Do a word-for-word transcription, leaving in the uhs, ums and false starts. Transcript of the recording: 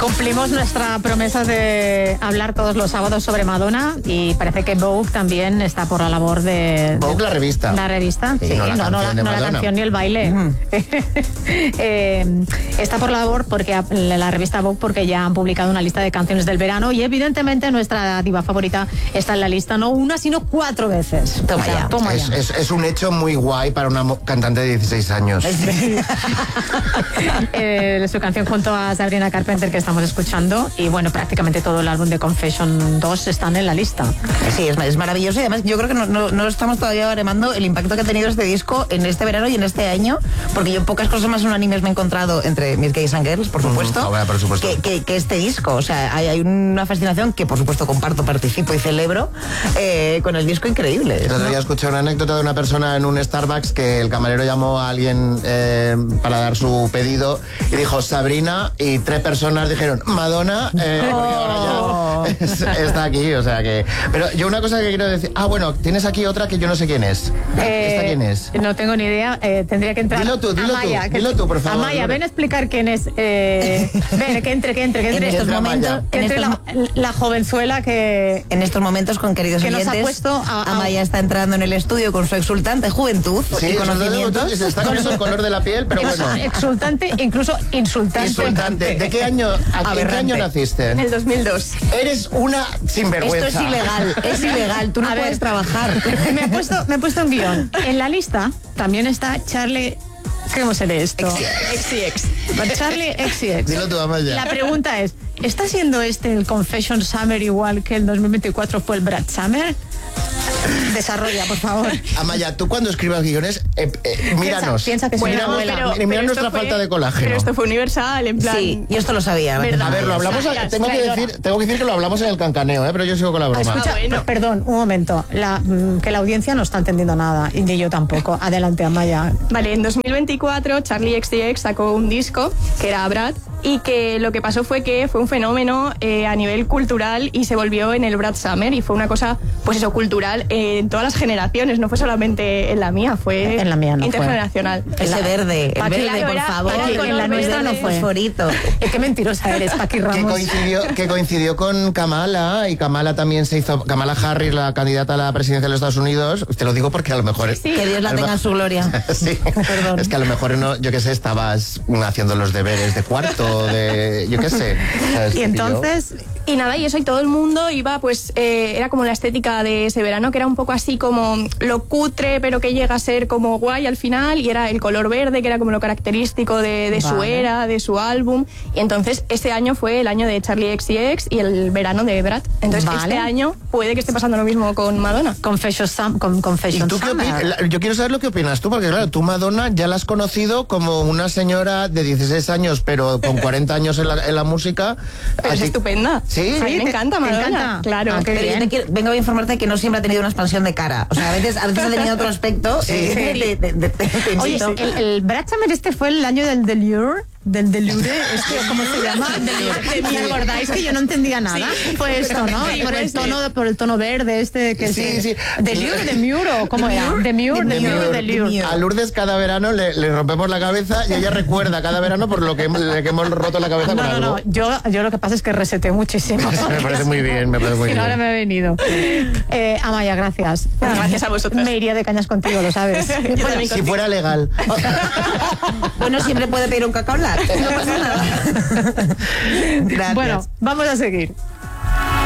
Cumplimos nuestra promesa de hablar todos los sábados sobre Madonna y parece que Vogue también está por la labor de... Vogue, de, la revista. La revista, sí, sí no, no, no, la, no la canción ni el baile. Mm. eh, está por la labor porque la revista Vogue porque ya han publicado una lista de canciones del verano y evidentemente nuestra diva favorita está en la lista no una sino cuatro veces. Toma, o sea, ya. Toma es, ya. Es, es un hecho muy guay para una cantante de dieciséis años. eh, su canción junto a Sabrina Carpenter que estamos escuchando y bueno, prácticamente todo el álbum de Confession dos están en la lista. Sí, es, es maravilloso y además yo creo que no, no, no estamos todavía baremando el impacto que ha tenido este disco en este verano y en este año, porque yo pocas cosas más unánimes me he encontrado entre mis gays and girls, por supuesto, mm, ahora, por supuesto. Que, que, que este disco. O sea, hay, hay una fascinación que por supuesto comparto, participo y celebro eh, con el disco increíble. El otro día escuché una anécdota de una persona en un Starbucks que el camarero llamó a alguien eh, para dar su pedido y dijo Sabrina y tres personas dijeron Madonna, eh, oh. porque ahora ya es, está aquí, o sea que... Pero yo una cosa que quiero decir... Ah, bueno, tienes aquí otra que yo no sé quién es. Eh, ¿Esta quién es? No tengo ni idea, eh, tendría que entrar... Dilo tú, dilo Amaya, tú, dilo tú, por favor. Amaya, ven a explicar quién es... Eh, ven, que entre, que entre, que entre. En estos momentos... Que entre la, la jovenzuela que... En estos momentos, con queridos que oyentes, nos ha puesto a, a... Amaya está entrando en el estudio con su exultante juventud sí, y conocimientos. Se está cambiando el color de la piel, pero bueno. Exultante, incluso insultante. Insultante. ¿De qué año, a qué año naciste? En el dos mil dos. Eres una sinvergüenza. Esto es ilegal, es ilegal, tú no a puedes ver, trabajar. Me he puesto, me he puesto un guión. En la lista también está Charlie... ¿Cómo se lee esto? X y X. Charlie X y X. Dilo tú, Amaya. La pregunta es, ¿está siendo este el Confession Summer igual que el dos mil veinticuatro fue el Brad Summer? Desarrolla, por favor. Amaya, tú cuando escribas guiones, eh, eh, míranos. Piensa, piensa que bueno, sí, pero, pero mira nuestra fue, falta de colágeno. Pero esto fue universal, en plan... Sí, yo esto lo sabía. ¿verdad? A ver, lo hablamos... A, tengo, que decir, tengo que decir que lo hablamos en el cancaneo, ¿eh? Pero yo sigo con la broma. Escucha, ah, bueno. Perdón, un momento. La, que la audiencia no está entendiendo nada, y ni yo tampoco. Adelante, Amaya. Vale, en dos mil veinticuatro Charlie X C X sacó un disco, que era Brad, y que lo que pasó fue que fue un fenómeno eh, a nivel cultural y se volvió en el Brad Summer y fue una cosa, pues eso, cultural eh, en todas las generaciones, no fue solamente en la mía, fue en la mía no intergeneracional. Fue. Ese verde, el verde, claro, por era, favor. era En la nuestra no fue. Fosforito. Qué mentirosa eres, Paqui Ramos. Que coincidió, que coincidió con Kamala, y Kamala también se hizo, Kamala Harris, la candidata a la presidencia de los Estados Unidos, te lo digo porque a lo mejor... Sí. Que Dios la tenga en su gloria. Sí, perdón. Es que a lo mejor, no, yo qué sé, estabas haciendo los deberes de cuarto, de... yo qué sé. ¿Sabes? Y entonces... Y nada, y eso, y todo el mundo iba, pues, eh, era como la estética de ese verano, que era un poco así como lo cutre, pero que llega a ser como guay al final, y era el color verde, que era como lo característico de, de vale. su era, de su álbum. Y entonces, ese año fue el año de Charlie X C X y el verano de Brad. Entonces, vale. este año puede que esté pasando lo mismo con Madonna. Confession Sam, con Confession ¿Y tú qué opinas? Yo quiero saber lo que opinas tú, porque claro, tú Madonna ya la has conocido como una señora de dieciséis años, pero con cuarenta años en la, en la música. Pero es estupenda. Sí, a mí me encanta Madonna. encanta. Claro. Ah, pero yo te quiero, vengo a informarte que no siempre ha tenido una expansión de cara. O sea, a veces, a veces ha tenido otro aspecto. Sí. Eh, de, de, de, de, Oye, el, el Brad Summer este fue el año del Delure. Del Delure, este, ¿cómo se llama? Delure. ¿Me acordáis que yo no entendía nada? Sí, fue esto, ¿no? Sí, por, el tono, por el tono verde este que sí, es... Sí, Delure, Demure, ¿cómo era? Demure, Demure, Delure. A Lourdes cada verano le, le rompemos la cabeza y ella recuerda cada verano por lo que, le, que hemos roto la cabeza no, con no, algo. No, yo, yo lo que pasa es que reseté muchísimo. Me parece muy bien, me parece muy bien. Ahora me he venido. Eh, Amaya, gracias. Gracias a vosotros. Me iría de cañas contigo, lo sabes. Bueno, si fuera legal. Bueno, siempre puede pedir un cacao latte. No pasa nada. Gracias. Bueno, vamos a seguir.